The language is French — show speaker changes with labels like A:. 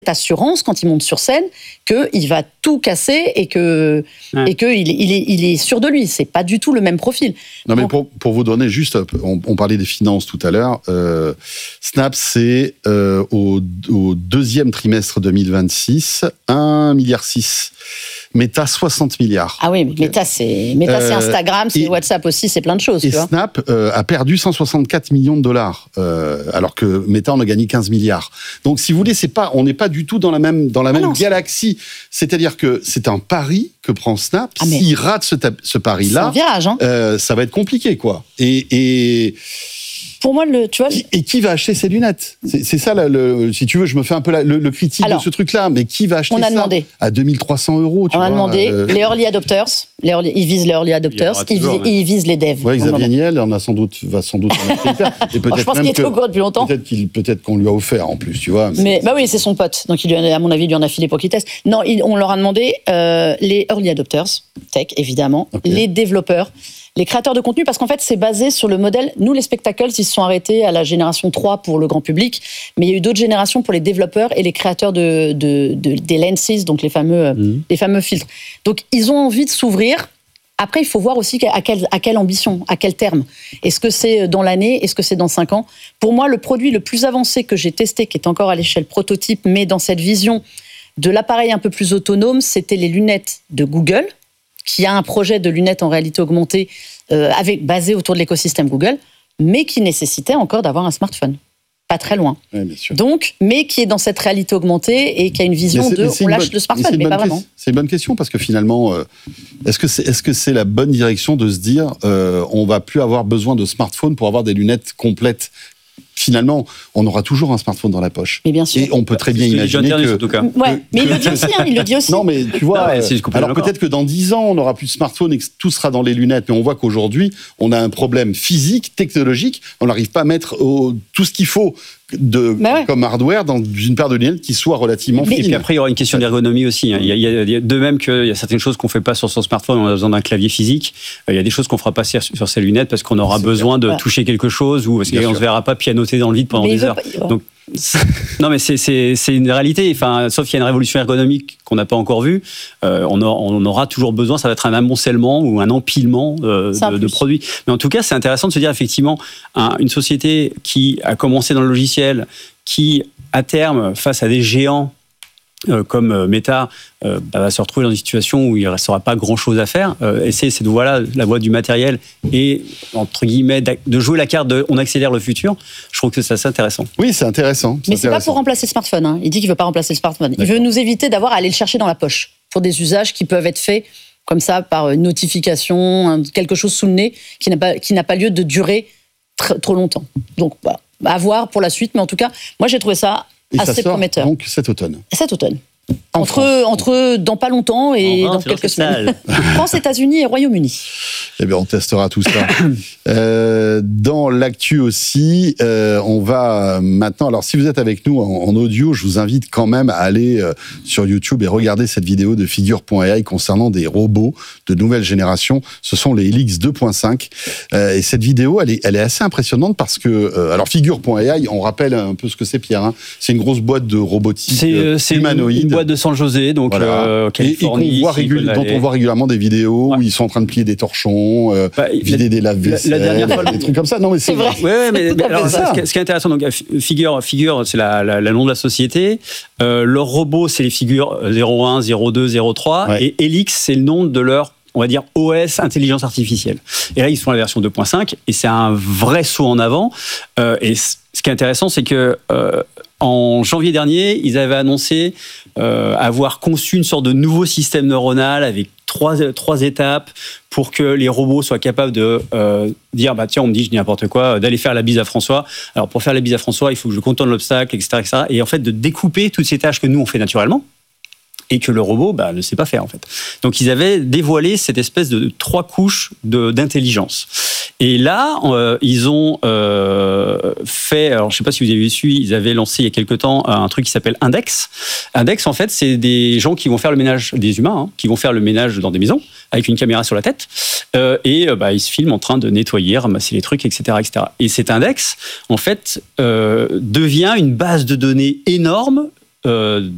A: assurance quand il monte sur scène qu'il va tout casser et qu'il est sûr de lui. C'est pas du tout le même profil.
B: Non, mais pour vous donner juste, on parlait des finances tout à l'heure. Snap, c'est au deuxième trimestre 2026, 1,6 milliard. Meta, 60 milliards.
A: Ah oui, mais Meta, c'est Instagram, c'est WhatsApp aussi, c'est plein de choses.
B: Et Snap a perdu 164 millions de dollars, alors que Meta en a gagné 15 milliards. Donc, si vous voulez, on n'est pas du tout dans la même galaxie. C'est-à-dire que c'est un pari que prend Snap. S'il rate ce pari-là,
A: c'est un virage,
B: ça va être compliqué, quoi. Et
A: pour moi, tu vois...
B: Et qui va acheter ces lunettes ? C'est ça, si tu veux, je me fais un peu le critique de ce truc-là, mais qui va acheter ça à 2300 €,
A: on a demandé les early adopters, ils visent les early adopters, ils visent les devs.
B: Ouais, Xavier Niel va sans doute en acheter.
A: Je pense qu'il était au courant depuis longtemps.
B: Peut-être qu'on lui a offert, en plus, tu vois.
A: Mais oui, c'est son pote, donc à mon avis, il lui en a filé pour qu'il teste. Non, on leur a demandé les early adopters, tech, évidemment, les développeurs, les créateurs de contenu, parce qu'en fait, c'est basé sur le modèle. Nous, les spectacles, ils se sont arrêtés à la génération 3 pour le grand public, mais il y a eu d'autres générations pour les développeurs et les créateurs des lenses, donc les fameux filtres. Donc, ils ont envie de s'ouvrir. Après, il faut voir aussi à quelle ambition, à quel terme. Est-ce que c'est dans l'année ? Est-ce que c'est dans 5 ans ? Pour moi, le produit le plus avancé que j'ai testé, qui est encore à l'échelle prototype, mais dans cette vision de l'appareil un peu plus autonome, c'était les lunettes de Google, qui a un projet de lunettes en réalité augmentée basé autour de l'écosystème Google, mais qui nécessitait encore d'avoir un smartphone. Pas très loin.
B: Oui, bien sûr.
A: Donc, mais qui est dans cette réalité augmentée et qui a une vision on lâche le smartphone, mais pas vraiment.
B: C'est une bonne question, parce que finalement, est-ce que c'est la bonne direction de se dire on va plus avoir besoin de smartphone pour avoir des lunettes complètes ? Finalement, on aura toujours un smartphone dans la poche.
A: Mais bien sûr.
B: Et on peut très bien imaginer que...
A: En tout cas. Mais il le dit aussi.
B: Non, mais tu vois, alors peut-être que dans 10 ans, on n'aura plus de smartphone et que tout sera dans les lunettes. Mais on voit qu'aujourd'hui, on a un problème physique, technologique. On n'arrive pas à mettre tout ce qu'il faut comme hardware dans une paire de lunettes qui soit relativement fine.
C: Et puis après, il y aura une question d'ergonomie aussi. Il y a de même qu'il y a certaines choses qu'on ne fait pas sur son smartphone, on a besoin d'un clavier physique. Il y a des choses qu'on ne fera pas sur ses lunettes parce qu'on aura besoin de toucher quelque chose ou parce qu'on ne se verra pas pianoter dans le vide pendant des heures. Donc, non, mais c'est une réalité. Enfin, sauf qu'il y a une révolution ergonomique qu'on n'a pas encore vue. On aura toujours besoin, ça va être un amoncellement ou un empilement de produits. Mais en tout cas, c'est intéressant de se dire effectivement, une société qui a commencé dans le logiciel, qui à terme, face à des géants comme Meta, va se retrouver dans une situation où il ne restera pas grand-chose à faire. Essayer, c'est de la voie du matériel et, entre guillemets, de jouer la carte de on accélère le futur. Je trouve que c'est assez intéressant.
B: Oui, c'est intéressant.
A: Mais ce n'est pas pour remplacer le smartphone. Il dit qu'il ne veut pas remplacer le smartphone. D'accord. Il veut nous éviter d'avoir à aller le chercher dans la poche pour des usages qui peuvent être faits comme ça, par une notification, quelque chose sous le nez qui n'a pas lieu de durer trop longtemps. Donc, à voir pour la suite. Mais en tout cas, moi, j'ai trouvé ça assez prometteur.
B: Donc cet automne.
A: Cet automne. Entre dans pas longtemps et dans quelques semaines. France, États-Unis et Royaume-Uni.
B: Eh bien, on testera tout ça. Dans l'actu aussi, on va maintenant... Alors, si vous êtes avec nous en audio, je vous invite quand même à aller sur YouTube et regarder cette vidéo de Figure.ai concernant des robots de nouvelle génération. Ce sont les Helix 2.5. Et cette vidéo, elle est assez impressionnante parce que... alors, Figure.ai, on rappelle un peu ce que c'est, Pierre. Hein. C'est une grosse boîte de robotique humanoïde.
C: Une boîte de San José, donc Californie.
B: Dont on voit régulièrement des vidéos où ils sont en train de plier des torchons, vider des lave-vaisselle, des trucs comme ça. Non, mais c'est vrai.
C: Mais alors, ce qui est intéressant, donc Figure, c'est le nom de la société. Leur robot, c'est les figures 01, 02, 03. Ouais. Et Helix, c'est le nom de leur, on va dire, OS, intelligence artificielle. Et là, ils sont à la version 2.5, et c'est un vrai saut en avant. Et ce qui est intéressant, c'est que en janvier dernier, ils avaient annoncé avoir conçu une sorte de nouveau système neuronal avec trois étapes pour que les robots soient capables de dire tiens, on me dit je dis n'importe quoi, d'aller faire la bise à François. Alors pour faire la bise à François, il faut que je contourne l'obstacle, etc., etc. Et en fait de découper toutes ces tâches que nous on fait naturellement et que le robot ne sait pas faire en fait. Donc ils avaient dévoilé cette espèce de 3 couches d'intelligence. Et là, ils ont fait, alors je ne sais pas si vous avez su, ils avaient lancé il y a quelque temps un truc qui s'appelle Index. Index, en fait, c'est des gens qui vont faire le ménage, des humains, qui vont faire le ménage dans des maisons, avec une caméra sur la tête, et ils se filment en train de nettoyer, ramasser les trucs, etc., etc. Et cet Index, en fait, devient une base de données énorme